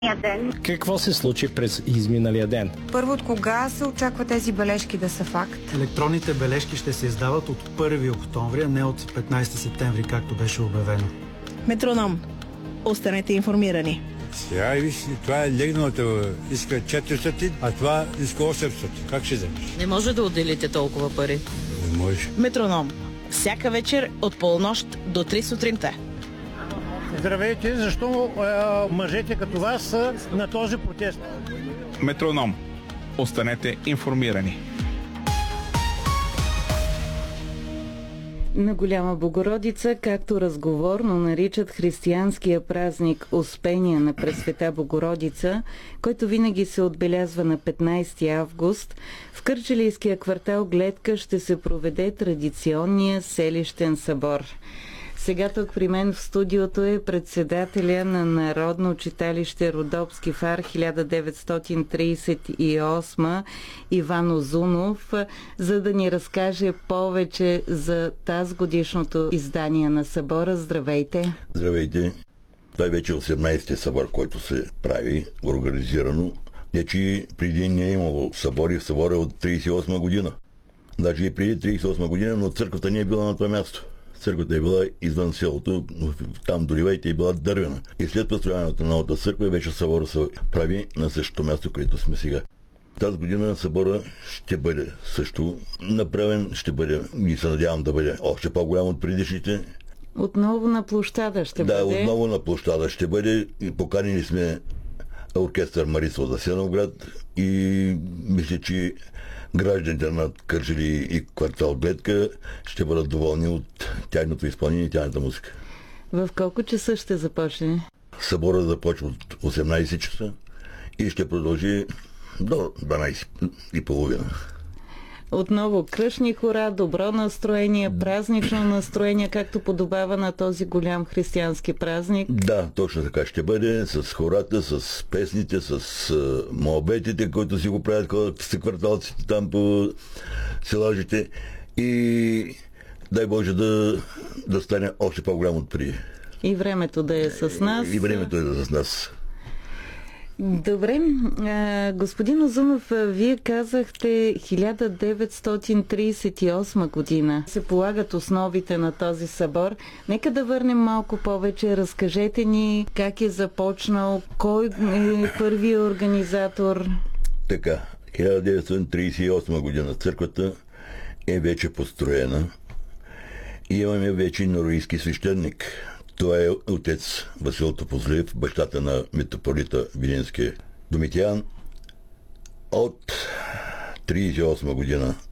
ден. Какво се случи през изминалия ден? Първо, от кога се очаква тези бележки да са факт? Електронните бележки ще се издават от 1 октомври, а не от 15 септември, както беше обявено. Метроном. Останете информирани. Сега виж, това е легналата, иска 400, а това иска 800. Как ще вземеш? Не може да отделите толкова пари. Не може. Метроном. Всяка вечер от полунощ до 3 сутринта. Здравейте, защо мъжете като вас са на този протест? Метроном. Останете информирани. На Голяма Богородица, както разговорно наричат християнския празник Успение на Пресвета Богородица, който винаги се отбелязва на 15 август, в кърджалийския квартал Гледка ще се проведе традиционния селищен събор. Сега тук при мен в студиото е председателя на Народно читалище Родопски фар 1938 Иван Озунов, за да ни разкаже повече за тази годишното издание на събора. Здравейте! Здравейте! Това е вече 18-ти събор, който се прави организирано. Не, че преди не е имало събори, в събора от 38 година. Даже и преди 38 година, но църквата не е била на това място. Църквата е била извън селото, там до ливейте е била дървена. И след построяването на новата църква вече събора се прави на същото място, където сме сега. Тази година събора ще бъде също направен, ще бъде, и се надявам да бъде още по-голям от предишните. Отново на площада ще бъде? Да, отново на площада ще бъде. Поканили сме оркестър Марица от Асеновград и мисля, че гражданите на Кърджали и квартал Гледка ще бъдат доволни от тяхното изпълнение и тяхната музика. В колко часа ще започне? Събора започва от 18 часа и ще продължи до 12 и половина. Отново кръшни хора, добро настроение, празнично настроение, както подобава на този голям християнски празник. Да, точно така ще бъде, с хората, с песните, с моабетите, които си го правят с кварталците там по селажите и дай Боже да стане още по-голям от преди. И времето да е с нас. И времето е да с нас. Добре. Господин Озунов, вие казахте 1938 година се полагат основите на този събор. Нека да върнем малко повече. Разкажете ни как е започнал, кой е първият организатор. Така, 1938 година църквата е вече построена и имаме вече норвежки свещеник. Това е отец Васил Топозлиев, бащата на митрополита Виленски Домитиян. От 1938 година